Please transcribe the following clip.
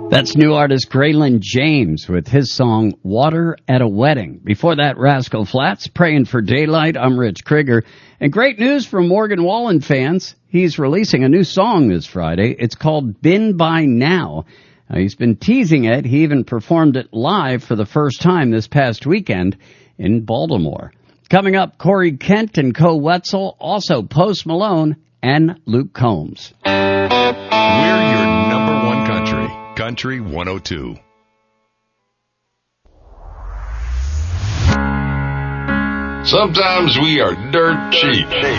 That's new artist Graylin James with his song Water at a Wedding. Before that, Rascal Flatts, Praying for Daylight. I'm Rich Krieger. And great news for Morgan Wallen fans. He's releasing a new song this Friday. It's called Been By Now. He's been teasing it. He even performed it live for the first time this past weekend in Baltimore. Coming up, Corey Kent and Co Wetzel, also Post Malone and Luke Combs. We're your number one country. Country 102. Sometimes we are dirt cheap.